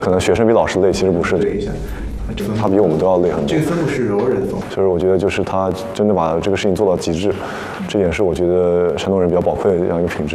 可能学生比老师累，其实不是，他比我们都要累很多。 这个分布是柔韧分布， 就是我觉得就是他真的把这个事情做到极致，这点是我觉得山东人比较宝贵的这样一个品质。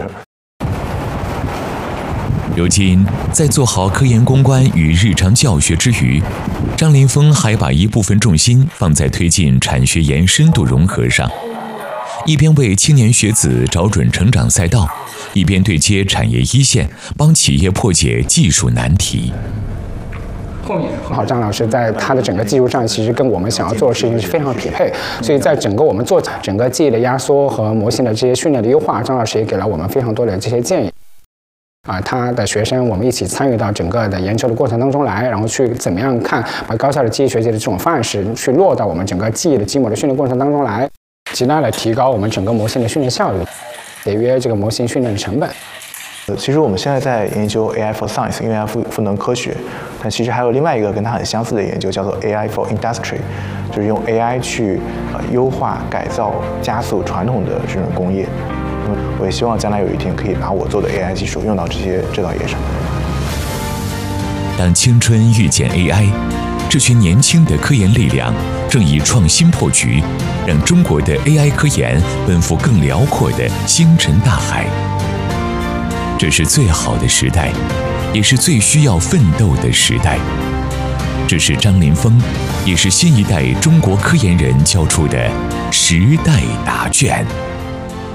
如今，在做好科研攻关与日常教学之余，张林峰还把一部分重心放在推进产学研深度融合上，一边为青年学子找准成长赛道，一边对接产业一线，帮企业破解技术难题。 好，张老师在他的整个技术上，其实跟我们想要做的事情是非常匹配，所以在整个我们做整个记忆的压缩和模型的这些训练的优化，张老师也给了我们非常多的这些建议。他的学生我们一起参与到整个的研究的过程当中来，然后去怎么样看把高效的记忆学习的这种范式去落到我们整个记忆的基模的训练过程当中来，极大的提高我们整个模型的训练效率，节约这个模型训练的成本。 其实我们现在在研究 AI for Science， 因为它赋能科学，但其实还有另外一个跟它很相似的研究，叫做 AI for Industry， 就是用 AI 去优化、改造、加速传统的这种工业。我也希望将来有一天可以把我做的 AI 技术用到这道业上。 当青春遇见 AI， 这群年轻的科研力量正以创新破局，让中国的 AI 科研奔赴更辽阔的星辰大海。这是最好的时代，也是最需要奋斗的时代。这是张林峰，也是新一代中国科研人交出的时代答卷。